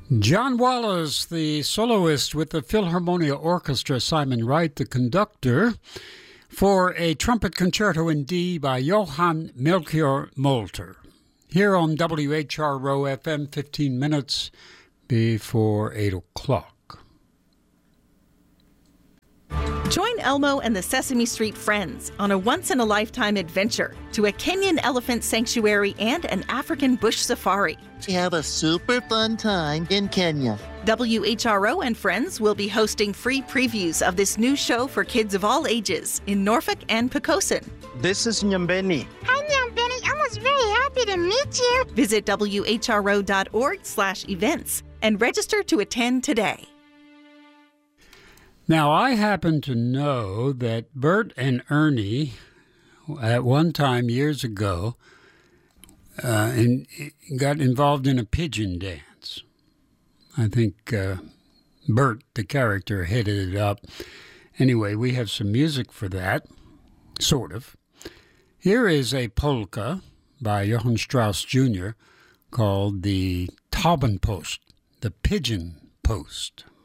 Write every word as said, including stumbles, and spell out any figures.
John Wallace, the soloist with the Philharmonia Orchestra, Simon Wright, the conductor, for a trumpet concerto in D by Johann Melchior Molter. Here on W H R O F M, fifteen minutes before eight o'clock. Join Elmo and the Sesame Street Friends on a once-in-a-lifetime adventure to a Kenyan elephant sanctuary and an African bush safari. To have a super fun time in Kenya. W H R O and Friends will be hosting free previews of this new show for kids of all ages in Norfolk and Poquoson. This is Nyambeni. Hi, Nyambeni. I was very happy to meet you. Visit W H R O dot org slash events and register to attend today. Now, I happen to know that Bert and Ernie, at one time years ago, uh, in, got involved in a pigeon dance. I think uh, Bert, the character, headed it up. Anyway, we have some music for that, sort of. Here is a polka by Johann Strauss Junior called the Taubenpost, the Pigeon Post.